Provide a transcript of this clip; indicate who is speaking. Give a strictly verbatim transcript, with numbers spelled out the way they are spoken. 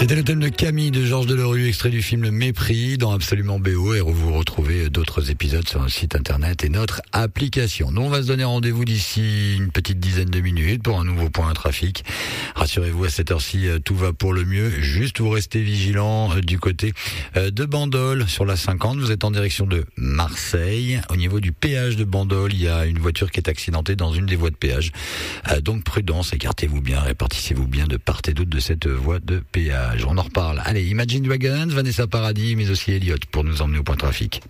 Speaker 1: C'était le thème de Camille de Georges Delerue, extrait du film Mépris dans Absolument B O, et vous retrouvez d'autres épisodes sur notre site internet et notre application. Nous, on va se donner rendez-vous d'ici une petite dizaine de minutes pour un nouveau point trafic. Rassurez-vous, à cette heure-ci, tout va pour le mieux. Juste, vous restez vigilants du côté de Bandol sur la cinquante. Vous êtes en direction de Marseille. Au niveau du péage de Bandol, il y a une voiture qui est accidentée dans une des voies de péage. Donc prudence, écartez-vous bien, répartissez-vous bien de part et d'autre de cette voie de péage. On en reparle. Allez, Imagine Dragons, Vanessa Paradis, mais aussi Elliott pour nous emmener au point trafic.